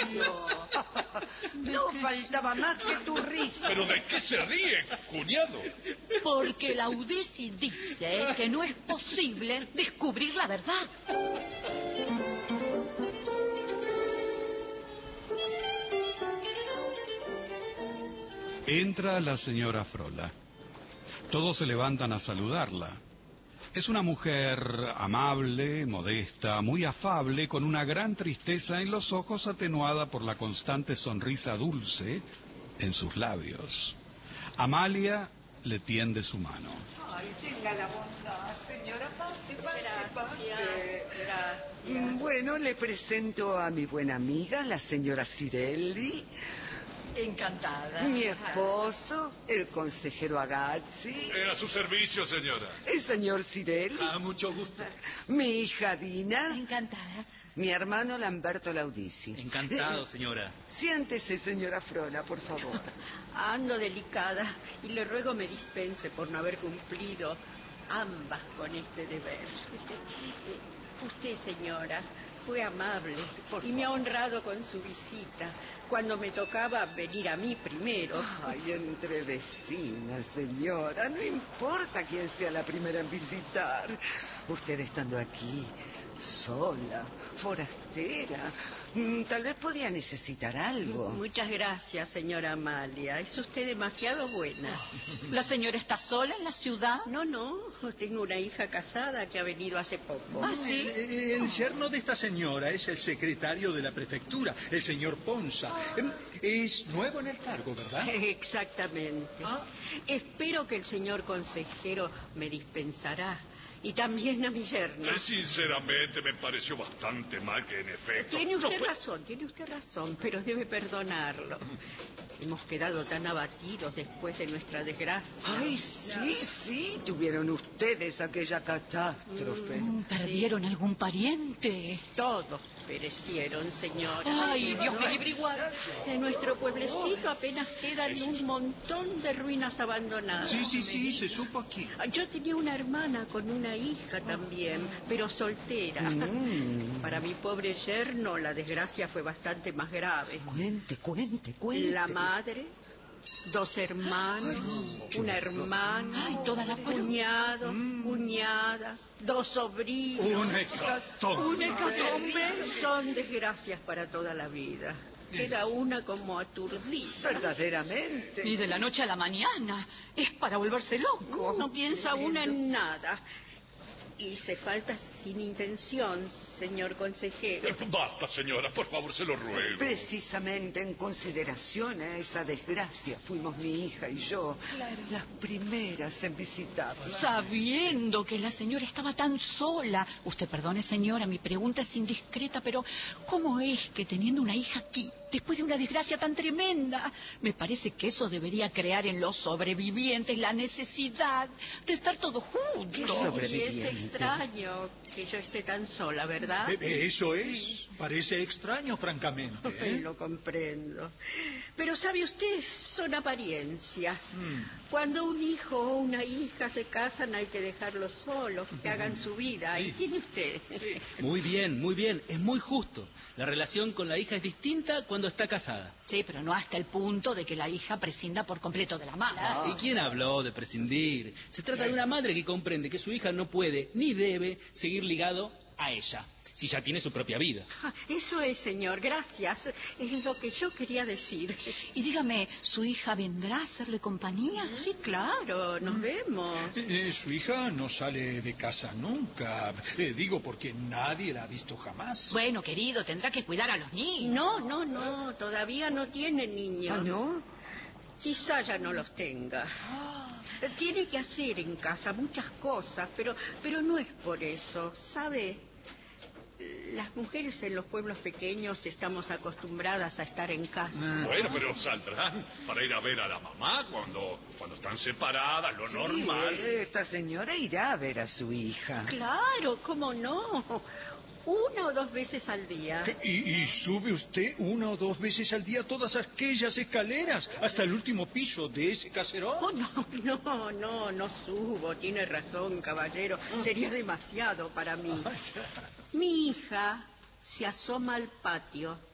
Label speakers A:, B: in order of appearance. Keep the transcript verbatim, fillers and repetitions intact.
A: Horacio. No faltaba más que tu risa.
B: ¿Pero de qué se ríe, cuñado?
C: Porque Laudisi dice que no es posible descubrir la verdad.
D: Entra la señora Frola. Todos se levantan a saludarla. Es una mujer amable, modesta, muy afable, con una gran tristeza en los ojos atenuada por la constante sonrisa dulce en sus labios. Amalia le tiende su mano.
A: Ay, tenga la bondad, señora. Pase, pase, pase.
E: Gracias.
A: Bueno, le presento a mi buena amiga, la señora Cirelli.
C: Encantada.
A: Mi esposo, el consejero Agazzi.
B: Eh, a su servicio, señora.
A: El señor Cirelli.
F: Ah, mucho gusto.
A: Mi hija Dina.
C: Encantada.
A: Mi hermano Lamberto Laudisi.
F: Encantado, señora.
A: Siéntese, señora Frola, por favor.
E: Ando delicada y le ruego me dispense por no haber cumplido ambas con este deber. Usted, señora, fue amable y me ha honrado con su visita cuando me tocaba venir a mí primero.
A: Ay, entre vecinas, señora. No importa quién sea la primera en visitar. Usted estando aquí, sola, forastera, tal vez podía necesitar algo.
E: Muchas gracias, señora Amalia. Es usted demasiado buena.
C: ¿La señora está sola en la ciudad?
E: No, no. Tengo una hija casada que ha venido hace poco.
C: ¿Ah, sí?
F: El, el yerno de esta señora es el secretario de la prefectura, el señor Ponza. Es nuevo en el cargo, ¿verdad?
E: Exactamente.
F: ¿Ah?
E: Espero que el señor consejero me dispensará. Y también a mi yerno.
B: Eh, sinceramente, me pareció bastante mal que, en efecto...
E: Tiene usted
B: no,
E: razón, tiene usted razón, pero debe perdonarlo. Hemos quedado tan abatidos después de nuestra desgracia.
A: Ay, sí, sí, tuvieron ustedes aquella catástrofe.
C: Mm, ¿Perdieron algún pariente?
E: Todos perecieron, señora.
C: Ay, Dios me libre igual.
E: De nuestro pueblecito apenas quedan un montón de ruinas abandonadas.
F: Sí, sí, sí, se supo aquí.
E: Yo tenía una hermana con una hija también, pero soltera.
A: Mm.
E: Para mi pobre yerno la desgracia fue bastante más grave.
A: Cuente, cuente, cuente.
E: La madre, dos hermanos, una hermana,
C: Ay, toda la
E: cuñado, cuñada, dos sobrinos.
F: Una hecatombe.
E: Una hecatombe. Son desgracias para toda la vida. Queda una como aturdida.
A: Verdaderamente.
C: Y de la noche a la mañana. Es para volverse loco.
E: No piensa una en nada. Y se falta sin intención, señor consejero.
B: Eh, basta, señora, por favor, se lo ruego.
A: Precisamente en consideración a esa desgracia fuimos mi hija y yo las primeras en visitarla.
C: Sabiendo que la señora estaba tan sola. Usted perdone, señora, mi pregunta es indiscreta, pero ¿cómo es que teniendo una hija aquí, después de una desgracia tan tremenda, me parece que eso debería crear en los sobrevivientes la necesidad de estar todos juntos?
A: ¿Qué
E: Y
A: sobrevivientes?
E: es extraño que yo esté tan sola, ¿verdad?
F: Eh, Eso es. Parece extraño, francamente. ¿eh?
E: Lo comprendo. Pero sabe usted, son apariencias.
F: Mm.
E: Cuando un hijo o una hija se casan hay que dejarlos solos, que hagan su vida. Ahí tiene usted.
G: Muy bien, muy bien. Es muy justo. La relación con la hija es distinta cuando está casada.
C: Sí, pero no hasta el punto de que la hija prescinda por completo de la madre.
G: ¿Y quién habló de prescindir? Se trata de una madre que comprende que su hija no puede ni debe seguir ligado a ella, si ya tiene su propia vida.
E: Ah, Eso es, señor, gracias. Es lo que yo quería decir.
C: Y dígame, ¿su hija vendrá a hacerle compañía?
E: Sí, claro, nos vemos.
F: Eh, su hija no sale de casa nunca. Eh, digo porque nadie la ha visto jamás.
C: Bueno, querido, tendrá que cuidar a los niños.
E: No, no, no, todavía no tiene niños.
A: ¿Ah, no?
E: Quizá ya no los tenga. Tiene que hacer en casa muchas cosas, pero, pero no es por eso, ¿sabe? Las mujeres en los pueblos pequeños estamos acostumbradas a estar en casa.
B: Bueno, pero saldrán para ir a ver a la mamá cuando, cuando están separadas, lo
A: Sí,
B: normal.
A: esta señora irá a ver a su hija.
E: Claro, ¿cómo no? Una o dos veces al día.
F: ¿Y, y sube usted una o dos veces al día todas aquellas escaleras hasta el último piso de ese caserón?
E: Oh, no, no, no, no subo. Tiene razón, caballero. Sería demasiado para mí. Mi hija se asoma al patio